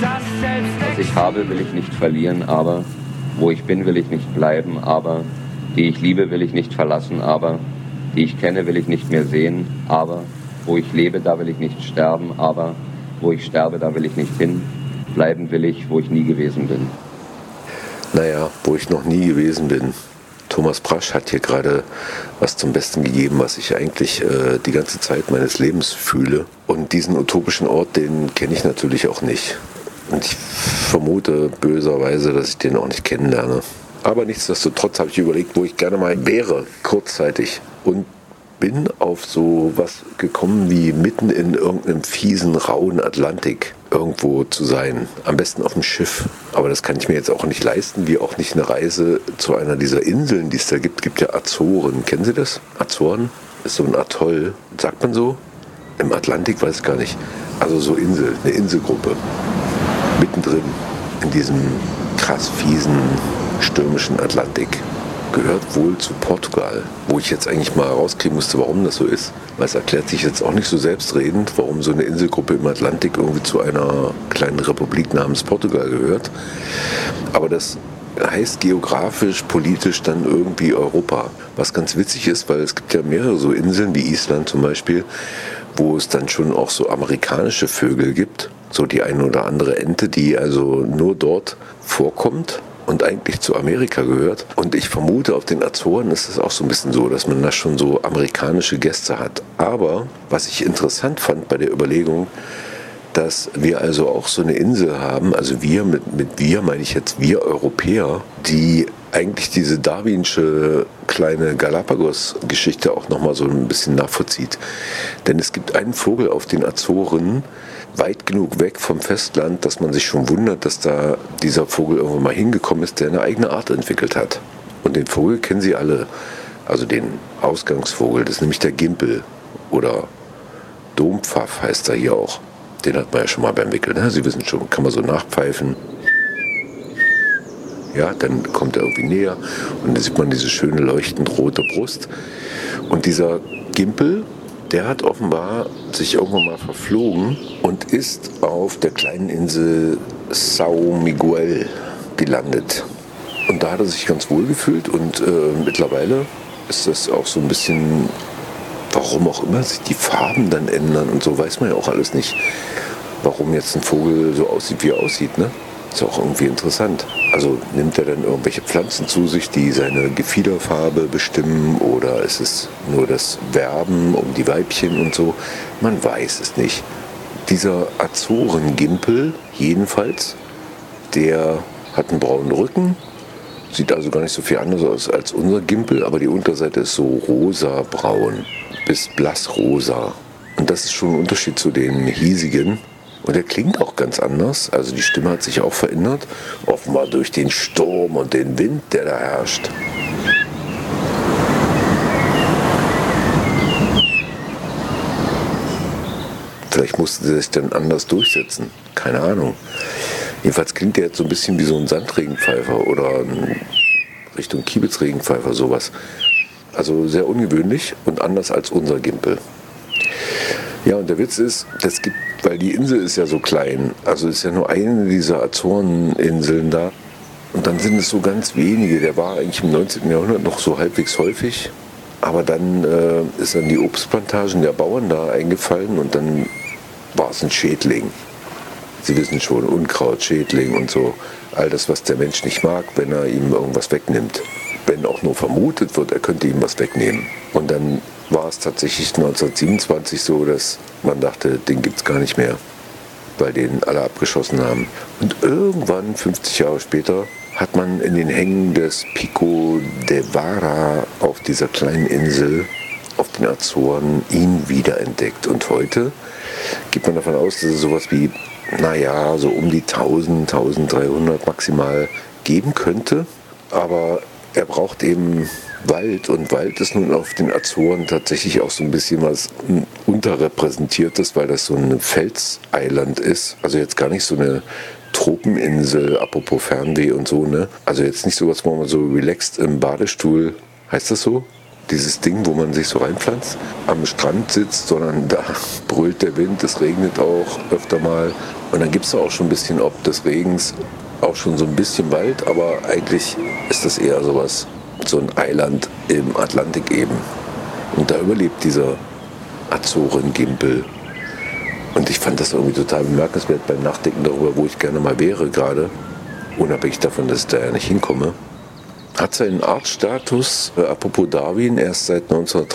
Was ich habe, will ich nicht verlieren, aber wo ich bin, will ich nicht bleiben, aber die ich liebe, will ich nicht verlassen, aber die ich kenne, will ich nicht mehr sehen, aber wo ich lebe, da will ich nicht sterben, aber wo ich sterbe, da will ich nicht hin, bleiben will ich, wo ich nie gewesen bin. Naja, wo ich noch nie gewesen bin. Thomas Brasch hat hier gerade was zum Besten gegeben, was ich eigentlich die ganze Zeit meines Lebens fühle. Und diesen utopischen Ort, den kenne ich natürlich auch nicht. Und ich vermute böserweise, dass ich den auch nicht kennenlerne. Aber nichtsdestotrotz habe ich überlegt, wo ich gerne mal wäre, kurzzeitig. Und bin auf so was gekommen wie mitten in irgendeinem fiesen, rauen Atlantik irgendwo zu sein. Am besten auf dem Schiff. Aber das kann ich mir jetzt auch nicht leisten, wie auch nicht eine Reise zu einer dieser Inseln, die es da gibt. Es gibt ja Azoren. Kennen Sie das? Azoren ist so ein Atoll. Sagt man so? Im Atlantik weiß ich gar nicht. Also so Insel, eine Inselgruppe. Mittendrin in diesem krass fiesen, stürmischen Atlantik. Gehört wohl zu Portugal, wo ich jetzt eigentlich mal rauskriegen musste, warum das so ist. Weil es erklärt sich jetzt auch nicht so selbstredend, warum so eine Inselgruppe im Atlantik irgendwie zu einer kleinen Republik namens Portugal gehört. Aber das heißt geografisch, politisch dann irgendwie Europa. Was ganz witzig ist, weil es gibt ja mehrere so Inseln, wie Island zum Beispiel, wo es dann schon auch so amerikanische Vögel gibt. So die eine oder andere Ente, die also nur dort vorkommt und eigentlich zu Amerika gehört. Und ich vermute, auf den Azoren ist es auch so ein bisschen so, dass man da schon so amerikanische Gäste hat. Aber was ich interessant fand bei der Überlegung, dass wir also auch so eine Insel haben, also wir, mit wir meine ich jetzt wir Europäer, die eigentlich diese darwinsche kleine Galapagos-Geschichte auch nochmal so ein bisschen nachvollzieht. Denn es gibt einen Vogel auf den Azoren, weit genug weg vom Festland, dass man sich schon wundert, dass da dieser Vogel irgendwann mal hingekommen ist, der eine eigene Art entwickelt hat. Und den Vogel kennen Sie alle, also den Ausgangsvogel, das ist nämlich der Gimpel oder Dompfaff heißt er hier auch. Den hat man ja schon mal beim Wickeln, ne? Sie wissen schon, kann man so nachpfeifen. Ja, dann kommt er irgendwie näher und dann sieht man diese schöne leuchtend rote Brust. Und dieser Gimpel, der hat offenbar sich irgendwann mal verflogen und ist auf der kleinen Insel São Miguel gelandet. Und da hat er sich ganz wohl gefühlt und mittlerweile ist das auch so ein bisschen, warum auch immer sich die Farben dann ändern und so, weiß man ja auch alles nicht, warum jetzt ein Vogel so aussieht, wie er aussieht, ne? Ist auch irgendwie interessant. Also nimmt er dann irgendwelche Pflanzen zu sich, die seine Gefiederfarbe bestimmen, oder ist es nur das Werben um die Weibchen und so? Man weiß es nicht. Dieser Azorengimpel jedenfalls, der hat einen braunen Rücken, sieht also gar nicht so viel anders aus als unser Gimpel, aber die Unterseite ist so rosa-braun bis blassrosa. Und das ist schon ein Unterschied zu den hiesigen. Und er klingt auch ganz anders, also die Stimme hat sich auch verändert, offenbar durch den Sturm und den Wind, der da herrscht. Vielleicht musste er sich dann anders durchsetzen, keine Ahnung. Jedenfalls klingt er jetzt so ein bisschen wie so ein Sandregenpfeifer oder ein Richtung Kiebitzregenpfeifer, sowas. Also sehr ungewöhnlich und anders als unser Gimpel. Ja, und der Witz ist, das gibt, weil die Insel ist ja so klein, also ist ja nur eine dieser Azoreninseln da. Und dann sind es so ganz wenige. Der war eigentlich im 19. Jahrhundert noch so halbwegs häufig. Aber dann ist an die Obstplantagen der Bauern da eingefallen und dann war es ein Schädling. Sie wissen schon, Unkraut, Schädling und so. All das, was der Mensch nicht mag, wenn er ihm irgendwas wegnimmt. Wenn auch nur vermutet wird, er könnte ihm was wegnehmen. Und dann war es tatsächlich 1927 so, dass man dachte, den gibt es gar nicht mehr, weil den alle abgeschossen haben. Und irgendwann, 50 Jahre später, hat man in den Hängen des Pico de Vara auf dieser kleinen Insel auf den Azoren ihn wiederentdeckt. Und heute geht man davon aus, dass es sowas wie, naja, so um die 1000, 1300 maximal geben könnte. Aber er braucht eben Wald, und Wald ist nun auf den Azoren tatsächlich auch so ein bisschen was unterrepräsentiertes, weil das so ein Felseiland ist. Also jetzt gar nicht so eine Tropeninsel, apropos Fernweh und so, ne? Also jetzt nicht sowas, wo man so relaxed im Badestuhl, heißt das so? Dieses Ding, wo man sich so reinpflanzt, am Strand sitzt, sondern da brüllt der Wind, es regnet auch öfter mal. Und dann gibt es auch schon ein bisschen, ob des Regens, auch schon so ein bisschen Wald, aber eigentlich ist das eher sowas, so ein Eiland im Atlantik eben. Und da überlebt dieser Azoren-Gimpel. Und ich fand das irgendwie total bemerkenswert beim Nachdenken darüber, wo ich gerne mal wäre gerade, unabhängig davon, dass ich da ja nicht hinkomme. Hat seinen Artstatus, apropos Darwin, erst seit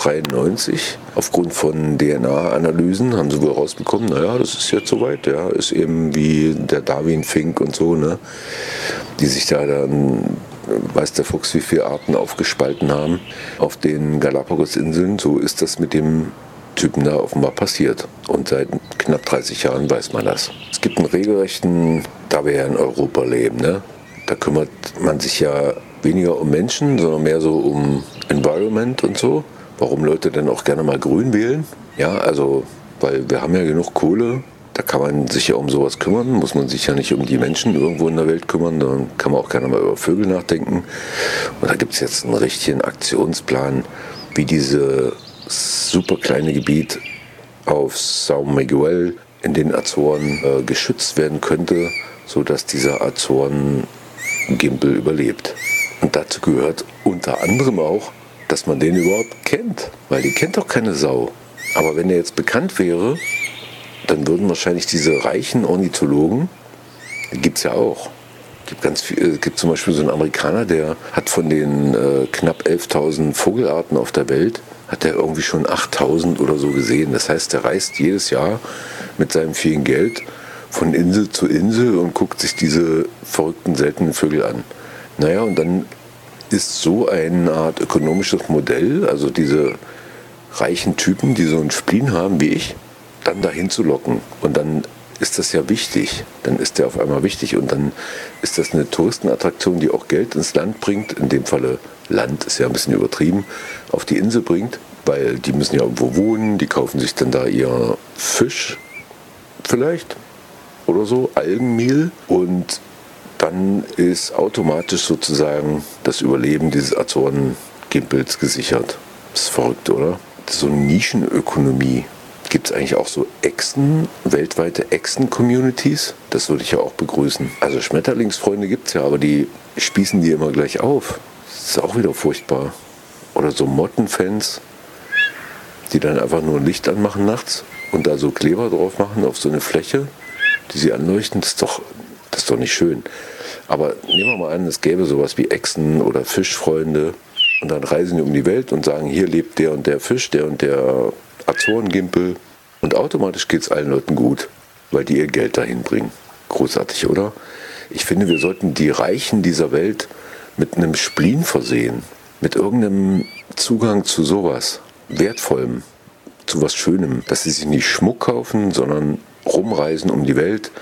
1993. Aufgrund von DNA-Analysen haben sie wohl rausbekommen, naja, das ist jetzt soweit, ja, ist eben wie der Darwin-Fink und so, ne, die sich da dann, weiß der Fuchs, wie viele Arten aufgespalten haben auf den Galapagos-Inseln. So ist das mit dem Typen da offenbar passiert. Und seit knapp 30 Jahren weiß man das. Es gibt einen regelrechten, da wir ja in Europa leben, ne, da kümmert man sich ja weniger um Menschen, sondern mehr so um Environment und so. Warum Leute denn auch gerne mal grün wählen? Ja, also, weil wir haben ja genug Kohle, da kann man sich ja um sowas kümmern, muss man sich ja nicht um die Menschen irgendwo in der Welt kümmern, dann kann man auch gerne mal über Vögel nachdenken. Und da gibt es jetzt einen richtigen Aktionsplan, wie dieses super kleine Gebiet auf São Miguel in den Azoren geschützt werden könnte, sodass dieser Azoren-Gimpel überlebt. Und dazu gehört unter anderem auch, dass man den überhaupt kennt, weil die kennt doch keine Sau. Aber wenn der jetzt bekannt wäre, dann würden wahrscheinlich diese reichen Ornithologen, die gibt es ja auch, gibt zum Beispiel so einen Amerikaner, der hat von den knapp 11.000 Vogelarten auf der Welt, hat er irgendwie schon 8.000 oder so gesehen. Das heißt, der reist jedes Jahr mit seinem vielen Geld von Insel zu Insel und guckt sich diese verrückten, seltenen Vögel an. Naja, und dann ist so eine Art ökonomisches Modell, also diese reichen Typen, die so einen Spleen haben wie ich, dann dahin zu locken. Und dann ist das ja wichtig. Dann ist der auf einmal wichtig und dann ist das eine Touristenattraktion, die auch Geld ins Land bringt. In dem Falle Land ist ja ein bisschen übertrieben, auf die Insel bringt, weil die müssen ja irgendwo wohnen, die kaufen sich dann da ihr Fisch vielleicht oder so, Algenmehl, und dann ist automatisch sozusagen das Überleben dieses Azoren-Gimpels gesichert. Das ist verrückt, oder? Das ist so eine Nischenökonomie. Gibt es eigentlich auch so weltweite Echsen-Communities? Das würde ich ja auch begrüßen. Also Schmetterlingsfreunde gibt es ja, aber die spießen die immer gleich auf. Das ist auch wieder furchtbar. Oder so Mottenfans, die dann einfach nur ein Licht anmachen nachts und da so Kleber drauf machen auf so eine Fläche, die sie anleuchten. Das ist doch nicht schön. Aber nehmen wir mal an, es gäbe sowas wie Echsen- oder Fischfreunde und dann reisen die um die Welt und sagen, hier lebt der und der Fisch, der und der Azorengimpel, und automatisch geht es allen Leuten gut, weil die ihr Geld dahin bringen. Großartig, oder? Ich finde, wir sollten die Reichen dieser Welt mit einem Spleen versehen, mit irgendeinem Zugang zu sowas Wertvollem, zu was Schönem, dass sie sich nicht Schmuck kaufen, sondern rumreisen um die Welt,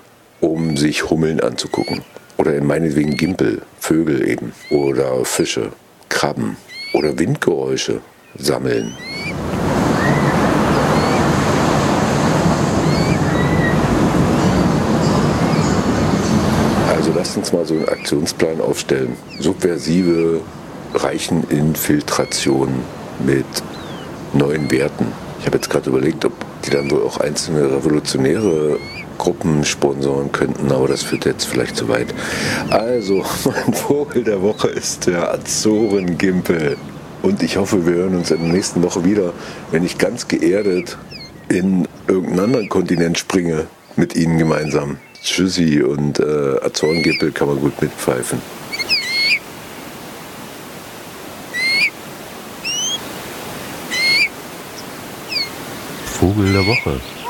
um sich Hummeln anzugucken. Oder meinetwegen Gimpel, Vögel eben. Oder Fische, Krabben oder Windgeräusche sammeln. Also lasst uns mal so einen Aktionsplan aufstellen. Subversive Reicheninfiltration mit neuen Werten. Ich habe jetzt gerade überlegt, ob die dann wohl auch einzelne revolutionäre Gruppen sponsoren könnten, aber das führt jetzt vielleicht zu weit. Also, mein Vogel der Woche ist der Azorengimpel. Und ich hoffe, wir hören uns in der nächsten Woche wieder, wenn ich ganz geerdet in irgendeinen anderen Kontinent springe mit Ihnen gemeinsam. Tschüssi, und Azorengimpel kann man gut mitpfeifen. Vogel der Woche.